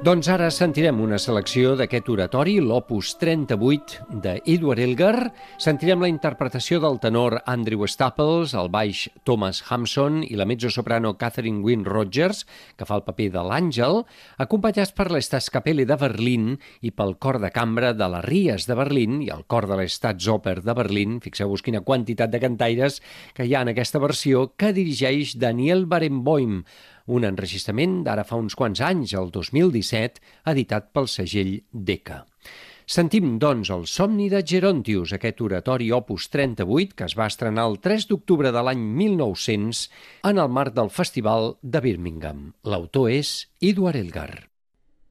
Doncs ara sentirem una selecció d'aquest oratori, l'Opus 38 d'Edward Elgar. Sentirem la interpretació del tenor Andrew Staples, el baix Thomas Hampson i la mezzosoprano Catherine Wynne Rogers, que fa el paper de l'Àngel, acompanyats per l'Staatskapelle de Berlín i pel cor de cambra de les Ries de Berlín i el cor de l'Staatsoper de Berlín. Fixeu-vos quina quantitat de cantaires que hi ha en aquesta versió, que dirigeix Daniel Barenboim, un enregistrament d'ara fa uns quants anys, el 2017, editat pel segell Decca. Sentim, doncs, el Somni de Gerontius, aquest oratori Opus 38, que es va estrenar el 3 d'octubre de l'any 1900 en el marc del Festival de Birmingham. L'autor és Edward Elgar.